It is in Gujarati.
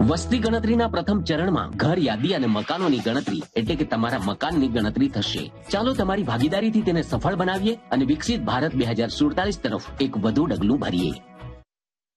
વસ્તી ગણતરીના પ્રથમ ચરણમાં ઘર યાદી અને મકાનોની ગણતરી એટલે કે તમારા મકાનની ગણતરી થશે. ચાલો તમારી ભાગીદારીથી તેને સફળ બનાવીએ અને વિકસિત ભારત 2047 તરફ એક વધુ ડગલું ભરીએ.